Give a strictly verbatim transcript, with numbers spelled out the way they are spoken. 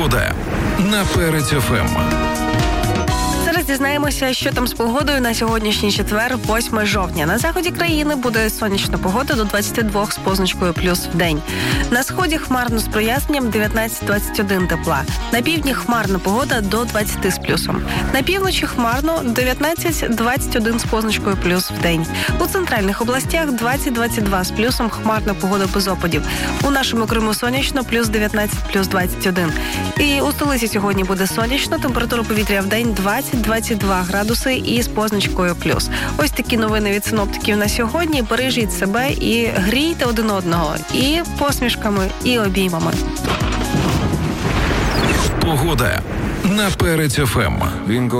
Погода на Перець ФМ. Зараз дізнаємося, що там з погодою на сьогоднішній четвер, восьмого жовтня. На заході країни буде сонячна погода до двадцять два з позначкою плюс в день. На сході хмарно з проясненням дев'ятнадцять двадцять один тепла. На півдні хмарна погода до двадцять з плюсом. На півночі хмарно дев'ятнадцять двадцять один з позначкою плюс в день. У центральних областях двадцять двадцять два з плюсом, хмарна погода без опадів. У нашому Криму сонячно, плюс дев'ятнадцять, плюс двадцять один. І у столиці сьогодні буде сонячно, температура повітря в день двадцять двадцять два градуси і з позначкою плюс. Ось такі новини від синоптиків на сьогодні. Бережіть себе і грійте один одного. І посмішками, і обіймами. Погода на Перець ФМ.